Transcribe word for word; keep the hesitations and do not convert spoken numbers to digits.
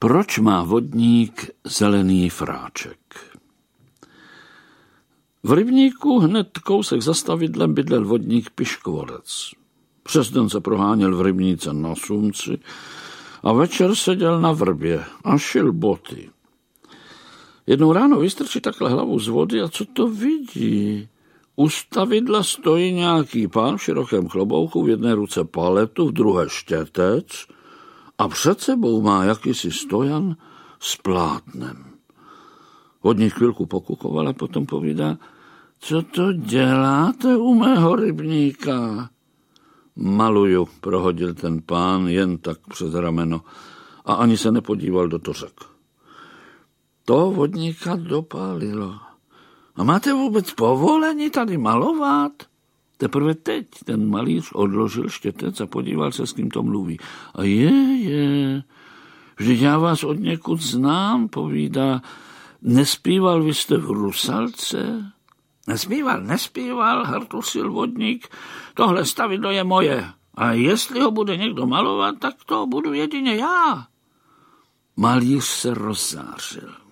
Proč má vodník zelený fráček? V rybníku hned kousek za stavidlem bydlel vodník Piškvorec. Přes den se proháněl v rybníce na slunci a večer seděl na vrbě a šil boty. Jednou ráno vystrčí takhle hlavu z vody a co to vidí? U stavidla stojí nějaký pán v širokém klobouku, v jedné ruce paletu, v druhé štětec a před sebou má jakýsi stojan s plátnem. Vodník chvilku pokukoval a potom povídá: co to děláte u mého rybníka? Maluju, prohodil ten pán jen tak přes rameno a ani se nepodíval do tořek. To vodníka dopálilo. A máte vůbec povolení tady malovat? Teprve teď ten malíř odložil štětec a podíval se, s kým to mluví. A je, je, vždyť já vás od někud znám, povídá. Nespíval vy jste v Rusalce? Nespíval, nespíval, hartusil vodník. Tohle stavidlo je moje. A jestli ho bude někdo malovat, tak to budu jedině já. Malíř se rozzářil.